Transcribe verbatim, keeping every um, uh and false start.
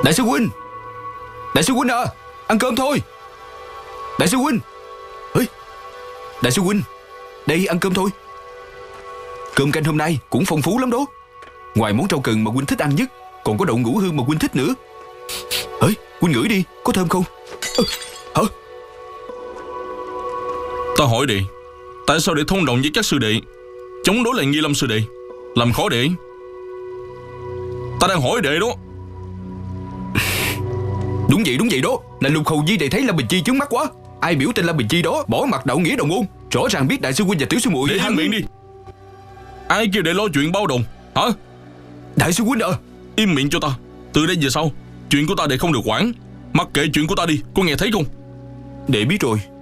Đại sư huynh, đại sư huynh à, ăn cơm thôi. Đại sư huynh, ê, đại sư huynh, đây ăn cơm thôi. Cơm canh hôm nay cũng phong phú lắm đó. Ngoài món rau cần mà huynh thích ăn nhất, còn có đậu ngũ hương mà huynh thích nữa. Ê, huynh ngửi đi, có thơm không? À, hả? Ta hỏi đệ, tại sao đệ thông đồng với các sư đệ, chống đối lại Nghi Lâm sư đệ, làm khó đệ? Ta đang hỏi đệ đó. Đúng vậy, đúng vậy đó. Là Lục Hầu Di đệ thấy Lâm Bình Chi chướng mắt quá. Ai biểu tên Lâm Bình Chi đó bỏ mặt đạo nghĩa đồng môn, rõ ràng biết đại sư huynh và tiểu sư muội. Để im miệng đi. Ai kêu đệ lo chuyện bao đồng hả? Đại sư huynh à, im miệng cho ta. Từ đây về sau, chuyện của ta đệ không được quản. Mặc kệ chuyện của ta đi, có nghe thấy không? đệ biết rồi.